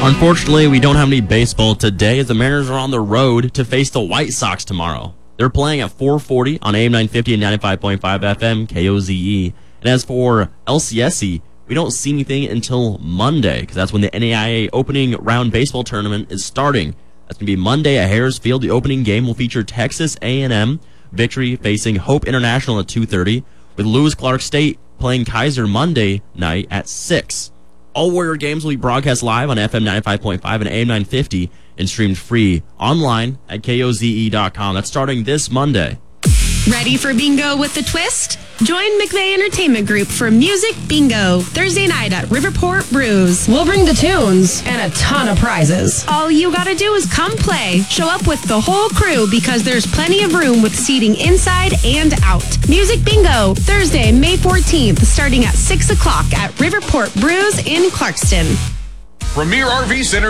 Unfortunately, we don't have any baseball today as the Mariners are on the road to face the White Sox tomorrow. They're playing at 4:40 on AM 950 and 95.5 FM, KOZE. And as for LCSC, we don't see anything until Monday because that's when the NAIA opening round baseball tournament is starting. That's going to be Monday at Harris Field. The opening game will feature Texas A&M Victory facing Hope International at 2:30, with Lewis Clark State playing Kaiser Monday night at 6. All Warrior games will be broadcast live on FM 95.5 and AM 950 and streamed free online at KOZE.com. That's starting this Monday. Ready for bingo with the twist? Join McVeigh Entertainment Group for Music Bingo Thursday night at Riverport Brews. We'll bring the tunes and a ton of prizes. All you gotta do is come play. Show up with the whole crew because there's plenty of room with seating inside and out. Music Bingo Thursday, May 14th, starting at 6 o'clock at Riverport Brews in Clarkston. Premier RV Center.